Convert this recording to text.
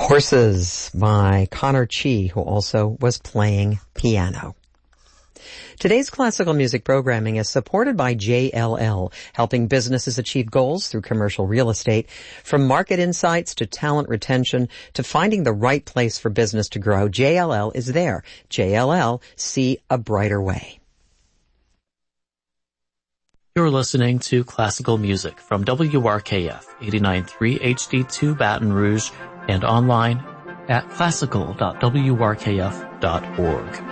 Horses by Connor Chi, who also was playing piano. Today's classical music programming is supported by JLL, helping businesses achieve goals through commercial real estate. From market insights to talent retention to finding the right place for business to grow, JLL is there. JLL, see a brighter way. You're listening to classical music from WRKF 89.3 HD2 Baton Rouge and online at classical.wrkf.org.